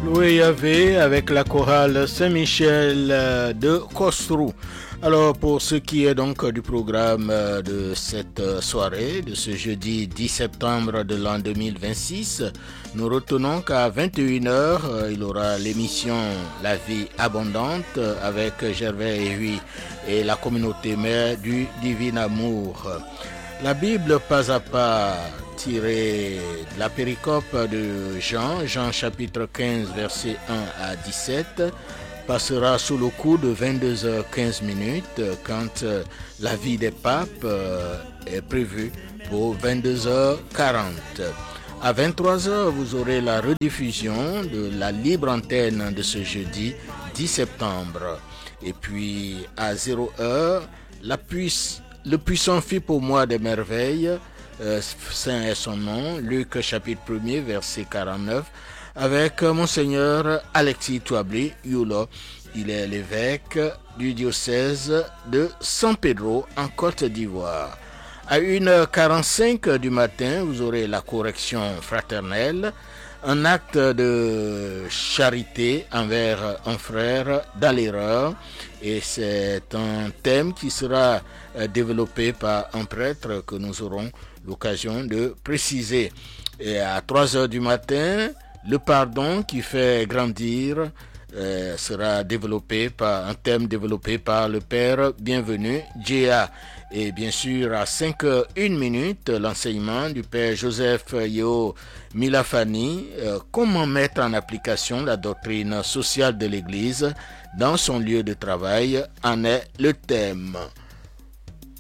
Loué Yahvé avec la chorale Saint-Michel de Kostrou. Alors pour ce qui est donc du programme de cette soirée, de ce jeudi 10 septembre de l'an 2026, nous retenons qu'à 21h, il aura l'émission La vie abondante avec Gervais Ehui et la communauté mère du Divin Amour. La Bible pas à pas tirée de la péricope de Jean chapitre 15 versets 1 à 17, passera sous le coup de 22h15 quand la vie des papes est prévue pour 22h40. À 23h, vous aurez la rediffusion de la libre antenne de ce jeudi 10 septembre. Et puis à 0h, le puissant fit pour moi des merveilles, saint est son nom, Luc chapitre 1er verset 49, avec Monseigneur Alexis Touabli Yulo. Il est l'évêque du diocèse de San Pedro en Côte d'Ivoire. À 1h45 du matin, vous aurez la correction fraternelle, un acte de charité envers un frère dans l'erreur, et c'est un thème qui sera développé par un prêtre que nous aurons l'occasion de préciser. Et à 3h du matin, le pardon qui fait grandir sera développé par un thème développé par le Père Bienvenu Djéa. Et bien sûr, à 5h01, l'enseignement du Père Joseph Yo Milafani, comment mettre en application la doctrine sociale de l'Église dans son lieu de travail, en est le thème.